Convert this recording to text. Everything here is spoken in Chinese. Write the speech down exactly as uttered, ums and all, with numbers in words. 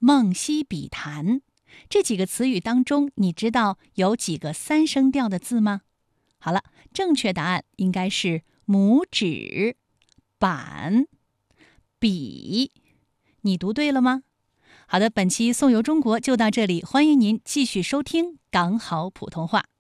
梦溪笔谈。这几个词语当中，你知道有几个三声调的字吗？好了，正确答案应该是拇指、板、笔。你读对了吗？好的，本期送游中国就到这里，欢迎您继续收听港好普通话。